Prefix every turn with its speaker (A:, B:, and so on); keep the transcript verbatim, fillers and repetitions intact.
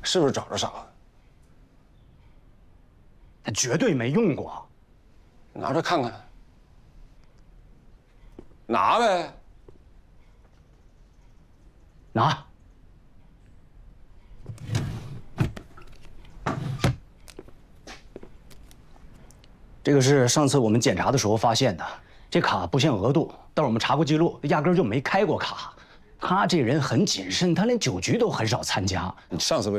A: 是不是找着啥？
B: 他绝对没用过。
A: 拿着看看。拿呗。
B: 拿。这个是上次我们检查的时候发现的，这卡不限额度，但是我们查过记录，压根儿就没开过卡。他这人很谨慎，他连酒局都很少参加。
A: 你上次为